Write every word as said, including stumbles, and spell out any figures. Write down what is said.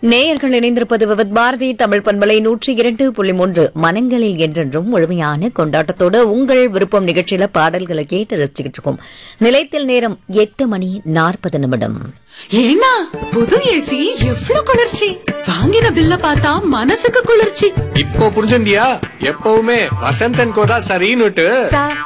நேயர்கள் இணைந்திருப்பது விவத் பாரதி தமிழ் பண்பலை நூற்றி இரண்டு புள்ளி மூன்று மனங்களில் என்றென்றும் முழுமையான கொண்டாட்டத்தோடு உங்கள் விருப்பம் நிகழ்ச்சியில பாடல்களை கேட்டு ரசிச்சுக்கிட்டு இருக்கோம். நிலையத்தில் நேரம் எட்டு மணி நாற்பது நிமிடம். ஏன்னா புது ஏசி எவ்வளவு குளிர்ச்சி! வாங்கின பில்ல பார்த்தா மனசுக்கு குளிர்ச்சி. இப்போ புரிஞ்சுண்டியா? எப்பவுமே வசந்தன் கோதா சரின்னுட்டு.